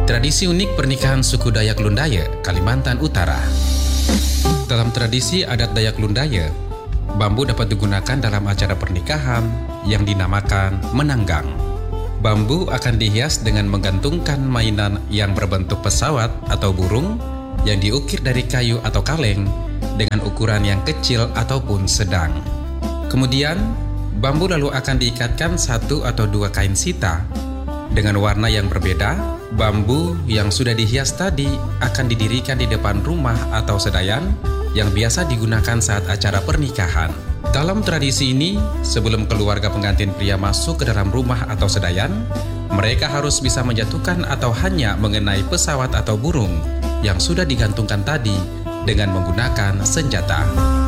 Tradisi unik pernikahan suku Dayak Lundaya, Kalimantan Utara. Dalam tradisi adat Dayak Lundaya, bambu dapat digunakan dalam acara pernikahan yang dinamakan menanggang. Bambu akan dihias dengan menggantungkan mainan yang berbentuk pesawat atau burung yang diukir dari kayu atau kaleng dengan ukuran yang kecil ataupun sedang. Kemudian, bambu lalu akan diikatkan satu atau dua kain sita dengan warna yang berbeda. Bambu yang sudah dihias tadi akan didirikan di depan rumah atau sedayan yang biasa digunakan saat acara pernikahan. Dalam tradisi ini, sebelum keluarga pengantin pria masuk ke dalam rumah atau sedayan, mereka harus bisa menjatuhkan atau hanya mengenai pesawat atau burung yang sudah digantungkan tadi dengan menggunakan senjata.